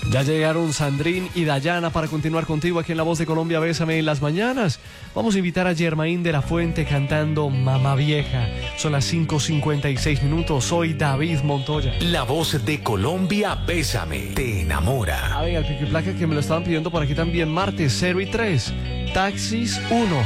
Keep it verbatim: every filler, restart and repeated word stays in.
Ya llegaron Sandrín y Dayana para continuar contigo aquí en La Voz de Colombia, Bésame en las mañanas. Vamos a invitar a Germain de la Fuente cantando Mamá Vieja. Son las cinco cincuenta y seis minutos. Soy David Montoya. La Voz de Colombia, Bésame, te enamora. Ah, venga, el pico y placa que me lo estaban pidiendo por aquí también. Martes cero y tres. Taxis uno.